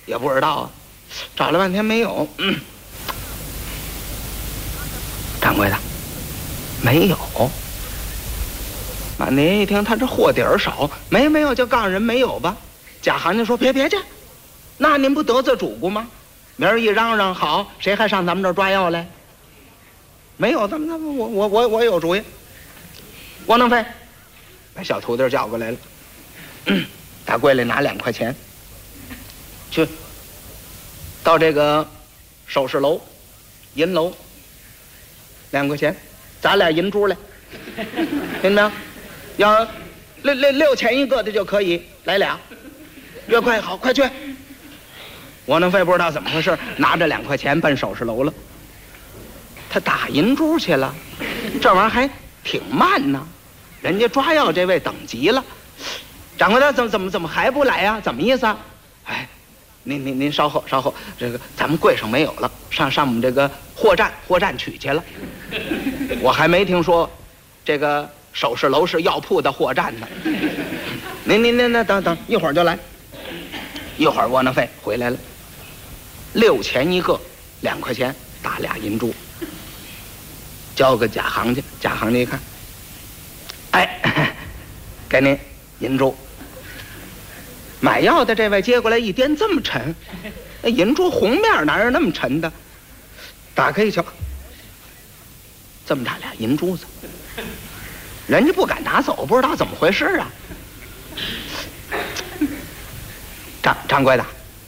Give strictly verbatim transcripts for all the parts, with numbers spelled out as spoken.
也不知道啊，找了半天没有。嗯，掌柜的，没有。满大爷一听他这货底儿少，没没有就告诉人没有吧。贾行家说别别去，那您不得罪主顾吗？明儿一嚷嚷好，谁还上咱们这儿抓药来？没有，咱们咱们我我我我有主意。窝囊废，把小徒弟叫过来了，嗯，打柜里拿两块钱，去到这个首饰楼、银楼，两块钱，砸俩银珠来，听见没有？要六六六钱一个的就可以，来俩，越快好，快去。窝囊废不知道怎么回事，拿着两块钱奔首饰楼了。他打银珠去了，这玩意儿还挺慢呢。人家抓药这位等急了，掌柜的怎么怎么怎么还不来呀？怎么意思啊？哎，您您您稍后稍后，这个咱们柜上没有了，上上我们这个货站货站取去了。我还没听说这个首饰楼是药铺的货站呢。您您您那等等一会儿就来，一会儿窝囊废回来了，六钱一个，两块钱打俩银珠，交个贾行家，贾行家一看，哎，给您银珠。买药的这位接过来一掂，这么沉，那银珠红面哪有那么沉的？打开一瞧，这么大俩银珠子，人家不敢拿走，不知道怎么回事啊。掌掌柜的，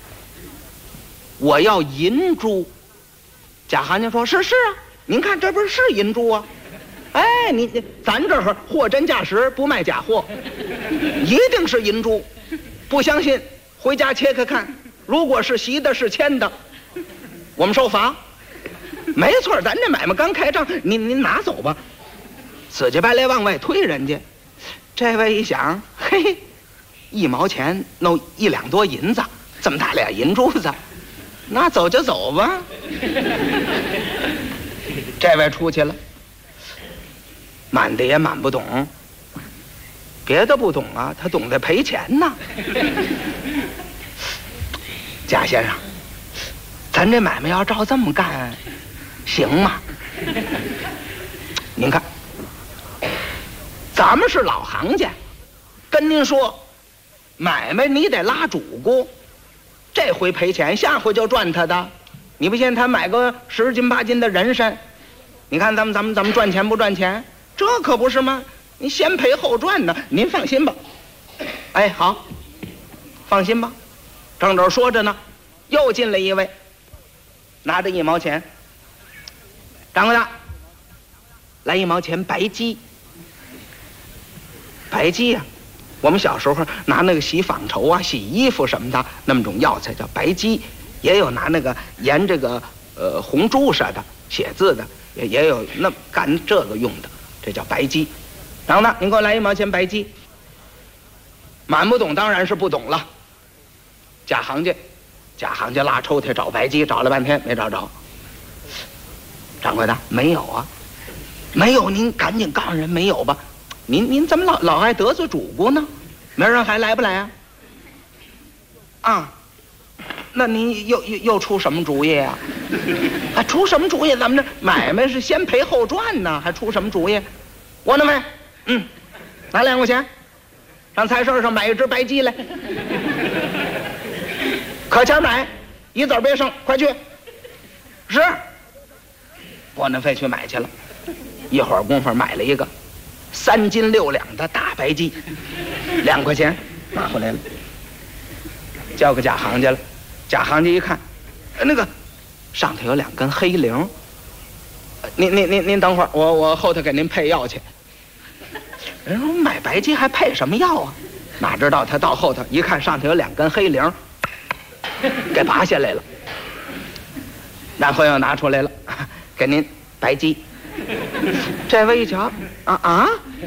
我要银珠。贾行家说：“是是啊，您看这不是是银珠啊？哎，你你咱这儿货真价实，不卖假货，一定是银珠。不相信，回家切开看，如果是席的，是铅的，我们受罚。没错，咱这买卖刚开张，您您拿走吧。”死乞白赖往外推人家，这位一想，嘿，一毛钱弄一两多银子，这么大俩银珠子，那走就走吧。这位出去了，满的也满不懂，别的不懂啊，他懂得赔钱呢。贾先生，咱这买卖要照这么干，行吗？您看，咱们是老行家，跟您说，买卖你得拉主顾，这回赔钱，下回就赚他的。你不信他买个十斤八斤的人参，你看咱们咱们咱们赚钱不赚钱？这可不是吗？你先赔后赚呢，您放心吧。哎，好，放心吧。正这说着呢，又进来一位，拿着一毛钱。掌柜的，来一毛钱白鸡。白鸡呀、啊，我们小时候拿那个洗纺绸啊、洗衣服什么的那么种药材叫白鸡，也有拿那个研这个呃红朱砂的写字的，也也有那干这个用的，这叫白鸡。然后呢，您给我来一毛钱白鸡。满不懂当然是不懂了。贾行家，贾行家拉抽屉找白鸡，找了半天没找着。掌柜的，没有啊，没有，您赶紧告诉人没有吧。您您怎么老老爱得罪主顾呢？明儿还来不来啊？啊，那您又又又出什么主意啊？还出什么主意？咱们这买卖是先赔后赚呢，还出什么主意？窝囊废，嗯，拿两块钱，上菜市上买一只白鸡来，可钱买，一子别剩，快去。是，窝囊废去买去了，一会儿功夫买了一个三斤六两的大白鸡，两块钱拿回来了，交给贾行家了。贾行家一看，那个上头有两根黑铃，您您您您等会儿，我我后头给您配药去。人说买白鸡还配什么药啊？哪知道他到后头一看，上头有两根黑铃，给拔下来了，然后又拿出来了，给您白鸡。这位一瞧，啊啊，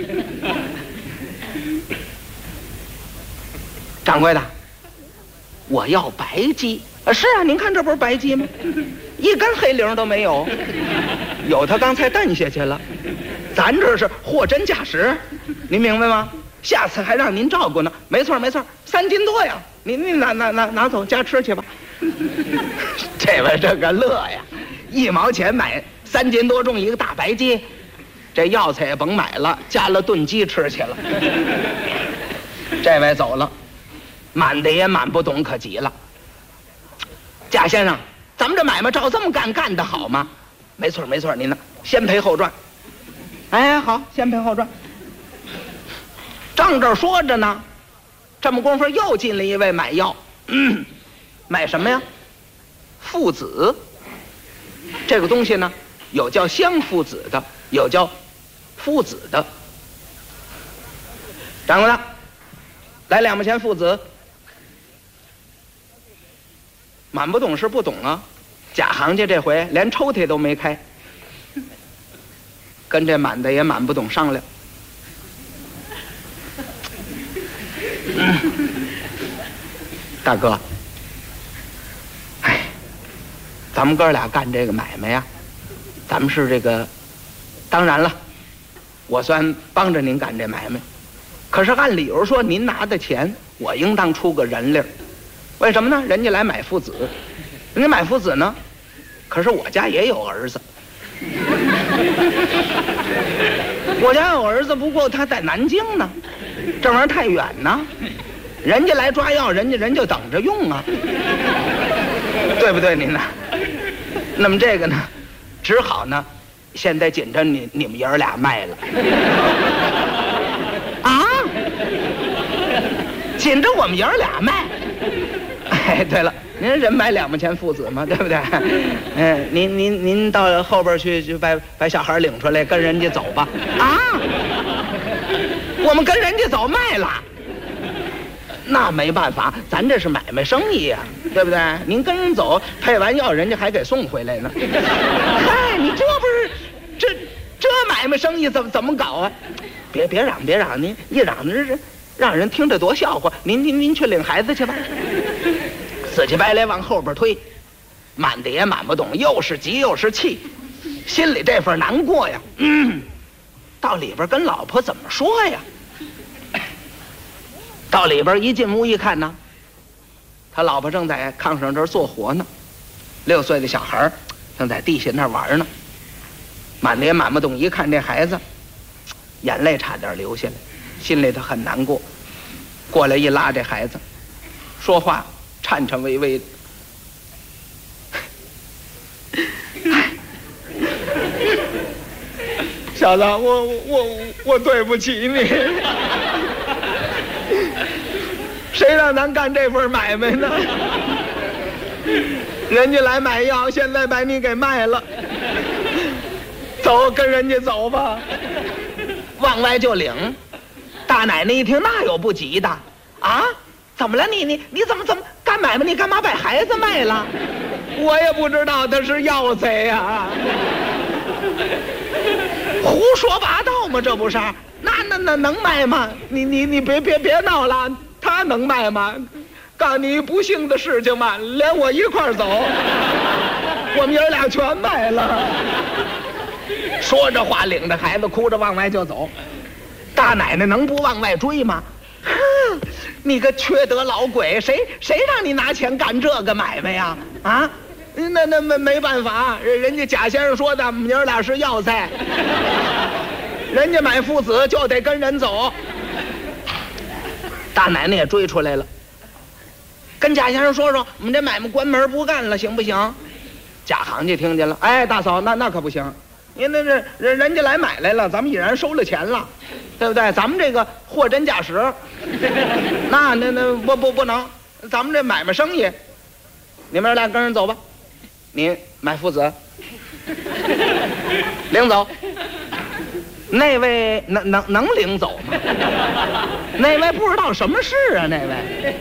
掌柜的，我要白鸡。啊，是啊，您看这不是白鸡吗？一根黑铃都没有，有他刚才蹬下去了。咱这是货真价实，您明白吗？下次还让您照顾呢。没错没错，三斤多呀， 你你拿拿拿拿走家吃去吧。这位这个乐呀，一毛钱买三斤多重一个大白鸡，这药材也甭买了，加了炖鸡吃去了。这位走了，满的也满不懂，可急了。贾先生，咱们这买卖照这么干，干得好吗？没错没错，您呢先赔后赚。哎，好，先赔后赚。正这儿说着呢，这么功夫又进了一位买药，嗯，买什么呀？附子。这个东西呢，有叫香附子的，有叫附子的。掌柜的，来两毛钱附子。满不懂是不懂啊，假行家这回连抽屉都没开，跟这满的也满不懂商量。嗯、大哥，哎，咱们哥俩干这个买卖呀，咱们是这个，当然了，我算帮着您干这买卖，可是按理由说，您拿的钱，我应当出个人力儿。为什么呢？人家来买父子，人家买父子呢，可是我家也有儿子，我家有儿子，不过他在南京呢，这玩意儿太远呢，人家来抓药，人家人就等着用啊，对不对您呢？那么这个呢，只好呢，现在紧着你你们爷儿俩卖了啊，紧着我们爷儿俩卖。哎，对了，您人买两毛钱父子嘛，对不对？嗯，您您您到后边去就把把小孩领出来，跟人家走吧。啊，我们跟人家走卖了，那没办法，咱这是买卖生意呀、啊，对不对？您跟人走，配完药，人家还给送回来呢。嗨，你这不是这这买卖生意怎么怎么搞啊？别别嚷别嚷，您一嚷这这让人听着多笑话。您您您去领孩子去吧。死乞白赖往后边推，满的也满不懂，又是急又是气，心里这份难过呀。嗯，到里边跟老婆怎么说呀？到里边一进屋一看呢，他老婆正在炕上这儿做活呢，六岁的小孩正在地下那儿玩呢。满的也满不懂，一看这孩子，眼泪差点流下来，心里头很难过。过来一拉这孩子，说话颤颤巍巍的。小子，我我我对不起你，谁让咱干这份买卖呢？人家来买药，现在把你给卖了。走，跟人家走吧。往外就领。大奶奶一听，那有不急的啊？怎么了你？你你怎么怎么干买卖？你干嘛把孩子卖了？我也不知道他是药材呀，胡说八道吗？这不是？那那那能卖吗？你你你别别别闹了，他能卖吗？告诉你不幸的事情嘛，连我一块儿走，我们爷俩全卖了。说着话，领着孩子哭着往外就走。大奶奶能不往外追吗？哼，你个缺德老鬼，谁谁让你拿钱干这个买卖呀？啊，那那没没办法，人家贾先生说的，我们爷俩是要菜，人家买父子就得跟人走。大奶奶也追出来了，跟贾先生说说，我们这买卖关门不干了，行不行？贾行家听见了，哎，大嫂，那那可不行。您那这人人家来买来了，咱们已然收了钱了，对不对？咱们这个货真价实，那那那不不不能，咱们这买卖生意，你们俩跟人走吧。您买父子，领走。那位能能能领走吗？那位不知道什么事啊，那位。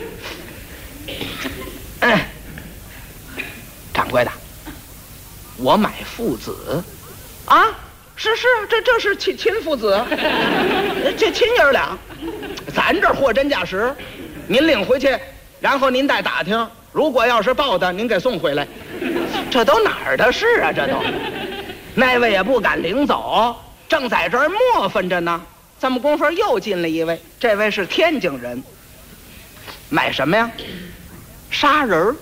哎，掌柜的，我买父子。啊，是是，这这是亲亲父子，这亲爷俩，咱这货真价实，您领回去，然后您再打听，如果要是报的，您给送回来。这都哪儿的事啊？这都，那位也不敢领走，正在这儿磨分着呢。这么功夫又进了一位，这位是天津人， 买什么呀？砂仁儿。